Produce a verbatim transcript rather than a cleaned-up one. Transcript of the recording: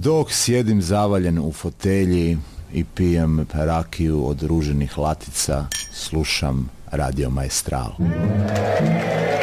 Dok sjedim zavaljen u fotelji i pijem rakiju od ruženih latica, slušam Radio Maestral.